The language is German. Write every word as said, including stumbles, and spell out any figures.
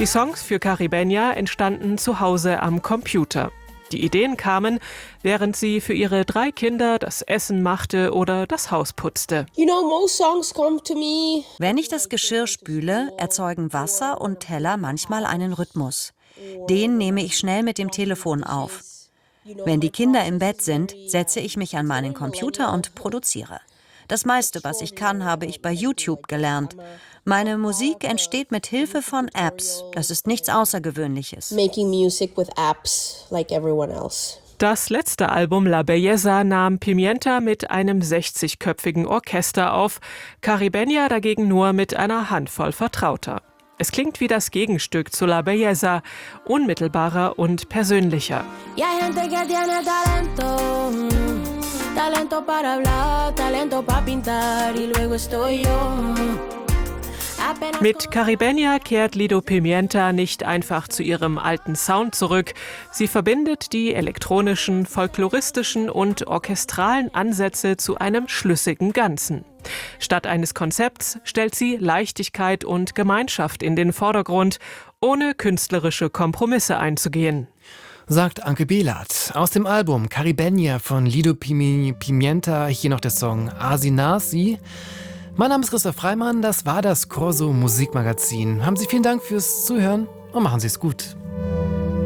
Die Songs für Caribeña entstanden zu Hause am Computer. Die Ideen kamen, während sie für ihre drei Kinder das Essen machte oder das Haus putzte. You know, most songs come to me. Wenn ich das Geschirr spüle, erzeugen Wasser und Teller manchmal einen Rhythmus. Den nehme ich schnell mit dem Telefon auf. Wenn die Kinder im Bett sind, setze ich mich an meinen Computer und produziere. Das meiste, was ich kann, habe ich bei YouTube gelernt. Meine Musik entsteht mit Hilfe von Apps. Das ist nichts Außergewöhnliches. Making music with apps like everyone else. Das letzte Album La Belleza nahm Pimienta mit einem sechzigköpfigen Orchester auf, Caribeña dagegen nur mit einer Handvoll Vertrauter. Es klingt wie das Gegenstück zu La Belleza, unmittelbarer und persönlicher. Talento para hablar, talento para pintar y luego estoy yo. Mit Caribeña kehrt Lido Pimienta nicht einfach zu ihrem alten Sound zurück. Sie verbindet die elektronischen, folkloristischen und orchestralen Ansätze zu einem schlüssigen Ganzen. Statt eines Konzepts stellt sie Leichtigkeit und Gemeinschaft in den Vordergrund, ohne künstlerische Kompromisse einzugehen. Sagt Anke Behlert. Aus dem Album Caribeña von Lido Pimienta hier noch der Song Asinasi. Mein Name ist Christoph Freimann, das war das Corso Musikmagazin. Haben Sie vielen Dank fürs Zuhören und machen Sie es gut.